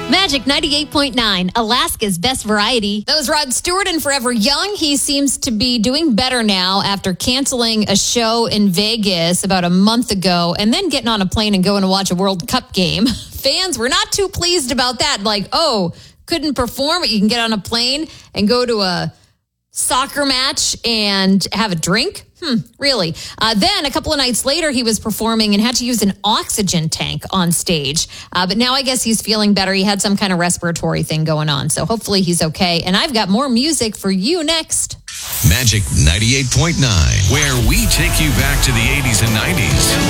Magic 98.9, Alaska's best variety. That was Rod Stewart and Forever Young. He seems to be doing better now after canceling a show in Vegas about a month ago and then getting on a plane and going to watch a World Cup game. Fans were not too pleased about that. Like, couldn't perform, but you can get on a plane and go to a soccer match and have a drink? Really? Then a couple of nights later, he was performing and had to use an oxygen tank on stage. But now I guess he's feeling better. He had some kind of respiratory thing going on. So hopefully he's okay. And I've got more music for you next. Magic 98.9, where we take you back to the 80s and 90s.